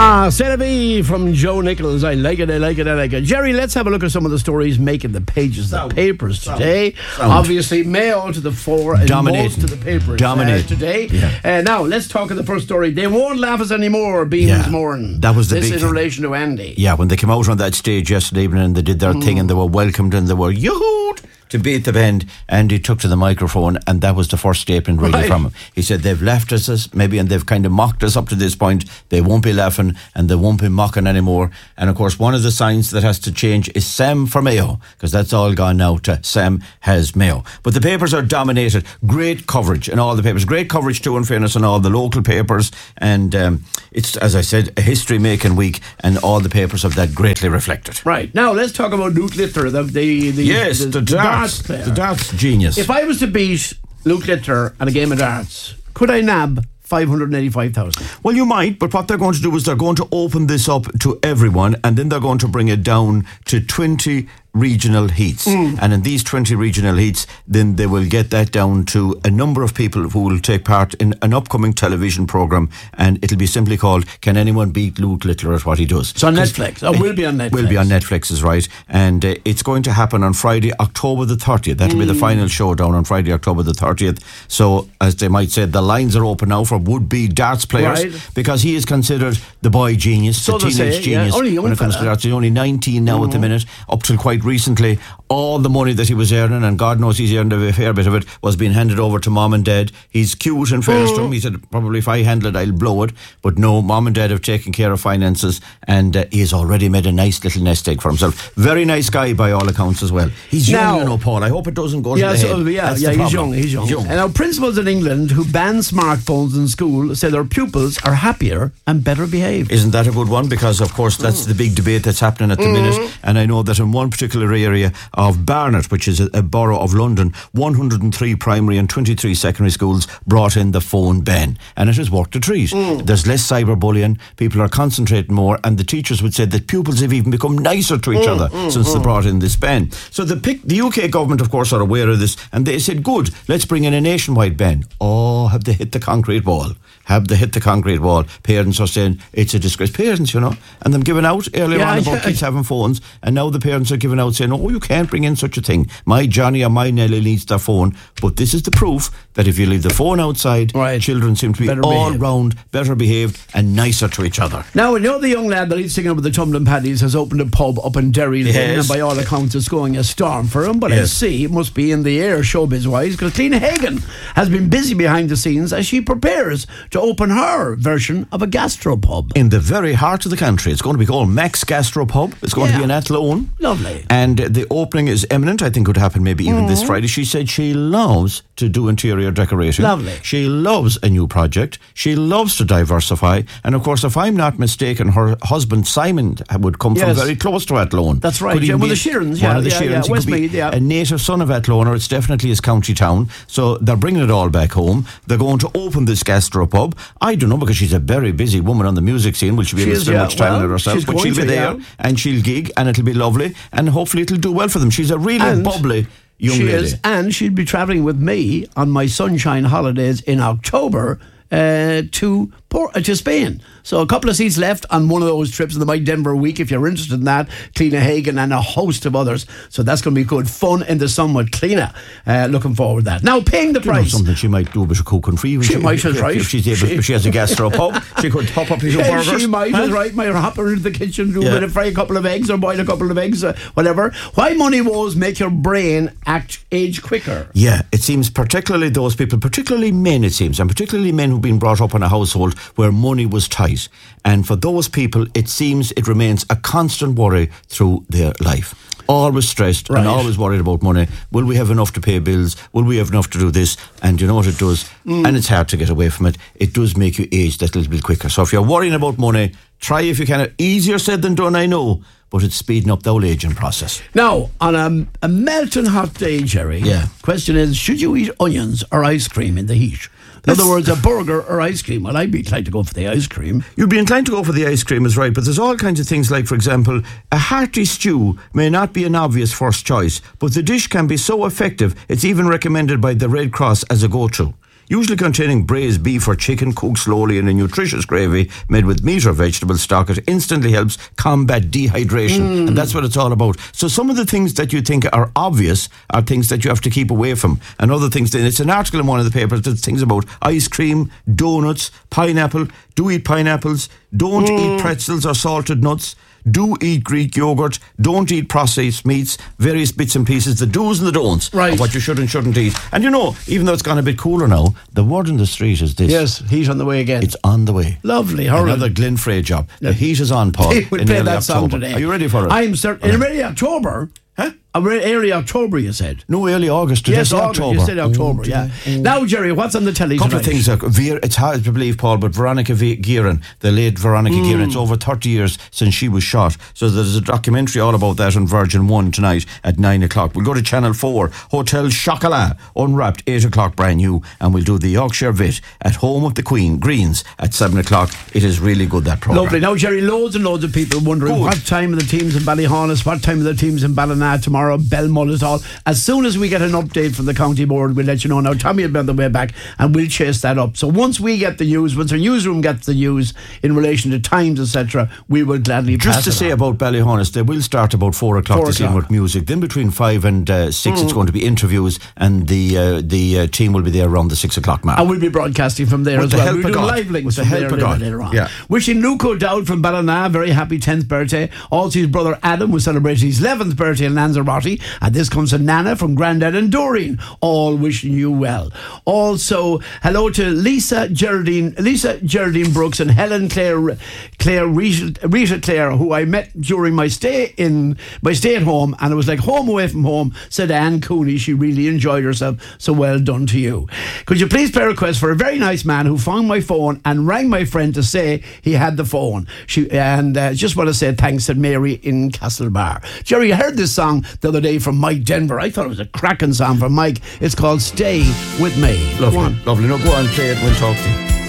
C'est la vie from Joe Nichols. I like it. Jerry, let's have a look at some of the stories making the pages of the papers today. Obviously, Mayo to the fore and most to the papers today. Yeah. Now, let's talk of the first story. They won't laugh us anymore, Beans Moran. That was the big thing. In relation to Andy. Yeah, when they came out on that stage yesterday evening and they did their thing and they were welcomed and they were yoo-hooed to beat the bend, and he took to the microphone, and that was the first statement really from him. He said they've left us maybe, and they've kind of mocked us up to this point. They won't be laughing and they won't be mocking anymore. And of course, one of the signs that has to change is Sam for Mayo, because that's all gone now to Sam has Mayo. But the papers are dominated. Great coverage in all the papers. Great coverage too, in fairness, in all the local papers. And it's, as I said, a history-making week, and all the papers have that greatly reflected. Right. Now, let's talk about Luke Litter, the darts genius. If I was to beat Luke Litter at a game of darts, could I nab 585,000? Well, you might, but what they're going to do is they're going to open this up to everyone, and then they're going to bring it down to 20 regional heats. And in these 20 regional heats, then they will get that down to a number of people who will take part in an upcoming television programme, and it'll be simply called Can Anyone Beat Luke Littler at What He Does? It's on Netflix. It will be on Netflix. Will be on Netflix, is right. And it's going to happen on Friday, October the 30th. That'll be the final showdown on Friday, October the 30th. So, as they might say, the lines are open now for would-be darts players, because he is considered the boy genius, the teenage genius. Only young when it comes to darts. He's only 19 now at the minute, up till quite recently. All the money that he was earning, and God knows he's earned a fair bit of it, was being handed over to mom and dad. He's cute and fairness to him. He said, probably if I handle it, I'll blow it. But no, mom and dad have taken care of finances, and he has already made a nice little nest egg for himself. Very nice guy by all accounts as well. He's young, you know, Paul. I hope it doesn't go to the head. He's young. And now principals in England who ban smartphones in school say their pupils are happier and better behaved. Isn't that a good one? Because, of course, that's the big debate that's happening at the minute. And I know that in one particular area of Barnet, which is a borough of London, 103 primary and 23 secondary schools brought in the phone ban, and it has worked a treat. There's less cyberbullying, people are concentrating more, and the teachers would say that pupils have even become nicer to each other since they brought in this ban. So the UK government, of course, are aware of this, and they said, good, let's bring in a nationwide ban. Oh, have they hit the concrete wall? Parents are saying it's a disgrace. Parents, you know, and them giving out earlier on about kids having phones, and now the parents are giving out saying, oh, you can't bring in such a thing. My Johnny or my Nelly needs their phone. But this is the proof that if you leave the phone outside, children seem to be all round better behaved and nicer to each other. Now, you know the young lad that he's singing with the Tumbling Paddies has opened a pub up in Derry, and by all accounts it's going a storm for him, but I see it must be in the air showbiz wise, because Cliona Hagan has been busy behind the scenes as she prepares to open her version of a gastropub in the very heart of the country. It's going to be called Max Gastropub. It's going to be in Athlone. Lovely. And the opening is imminent. I think it could happen maybe even this Friday. She said she loves to do interior decoration. Lovely. She loves a new project. She loves to diversify. And of course, if I'm not mistaken, her husband Simon would come from very close to Athlone. That's right. One of the Sheerans. One of the Sheerans. Westmeath, a native son of Athlone, or it's definitely his county town. So they're bringing it all back home. They're going to open this gastropub. I don't know, because she's a very busy woman on the music scene. Will she be able to spend much time on it herself? But she'll be there and she'll gig, and it'll be lovely, and hopefully it'll do well for them. She's a really bubbly young lady. And she'll be travelling with me on my sunshine holidays in October to Spain. So a couple of seats left on one of those trips in the My Denver week if you're interested in that. Cliona Hagan and a host of others. So that's going to be good fun in the sun with Cliona. Looking forward to that. Now, paying the price. Something she might do a bit of cooking for you. She might, is right. If she's able, if she has a gastropub, she could pop up a few burgers. She might, is right. Might hop her into the kitchen, do a bit of fry a couple of eggs or boil a couple of eggs, whatever. Why money woes make your brain age quicker? Yeah, it seems particularly those people, particularly men, it seems, and particularly men who've been brought up in a household where money was tight. And for those people, it seems it remains a constant worry through their life. Always stressed and always worried about money. Will we have enough to pay bills? Will we have enough to do this? And you know what it does? And it's hard to get away from it. It does make you age that little bit quicker. So if you're worrying about money, try if you can. Easier said than done, I know, but it's speeding up the old aging process. Now, on a melting hot day, Jerry, question is, should you eat onions or ice cream in the heat? In other words, a burger or ice cream. Well, I'd be inclined to go for the ice cream. You'd be inclined to go for the ice cream, is right, but there's all kinds of things like, for example, a hearty stew may not be an obvious first choice, but the dish can be so effective, it's even recommended by the Red Cross as a go-to. usually containing braised beef or chicken cooked slowly in a nutritious gravy made with meat or vegetable stock. It instantly helps combat dehydration, and that's what it's all about. So some of the things that you think are obvious are things that you have to keep away from, and other things. It's an article in one of the papers that things about ice cream, donuts, pineapple. Do eat pineapples. Don't eat pretzels or salted nuts. Do eat Greek yogurt. Don't eat processed meats. Various bits and pieces, the do's and the don'ts of what you should and shouldn't eat. And even though it's gone a bit cooler now, the word in the street is this. Yes, heat on the way again. It's on the way. Lovely. Another Glenfrey job. The heat is on, Paul. We'll play that song today. Are you ready for it? I'm certain. In early October. Huh? Early October, you said. No, early August. Yes, October. You said October, yeah. Now, Jerry, what's on the telly tonight? A couple of things. It's hard to believe, Paul, but Veronica Guerin, the late Veronica Guerin, it's over 30 years since she was shot. So there's a documentary all about that on Virgin 1 tonight at 9 o'clock. We'll go to Channel 4, Hotel Chocolat, Unwrapped, 8 o'clock, brand new. And we'll do the Yorkshire Vit at Home of the Queen, Greens, at 7 o'clock. It is really good, that programme. Lovely. Now, Jerry, loads and loads of people wondering what time are the teams in Ballyhonus, what time are the teams in Ballina tomorrow, Belmullet. As soon as we get an update from the county board, we'll let you know. Now, Tommy will be on the way back and we'll chase that up. So once we get the news, once our newsroom gets the news in relation to times, etc., we will gladly pass it on. Just to say about Ballyhonus, they will start about 4 o'clock this evening with music. Then between 5 and 6 it's going to be interviews, and the team will be there around the 6 o'clock mark. And we'll be broadcasting from there as well. We'll do live links from there later on. Yeah. Wishing Luke O'Dowd from Ballina very happy 10th birthday. Also his brother Adam was celebrating his 11th birthday in Lanzarote, and this comes from Nana from Grandad and Doreen, all wishing you well. Also, hello to Lisa Geraldine Brooks and Helen Rita Clare, who I met during my stay at home, and it was like home away from home, said Anne Cooney. She really enjoyed herself, so well done to you. Could you please play a request for a very nice man who found my phone and rang my friend to say he had the phone. Just want to say thanks to Mary in Castlebar. Jerry, I heard this song the other day from Mike Denver. I thought it was a cracking song from Mike. It's called Stay With Me. Lovely. No, go on, play it. We'll talk to you.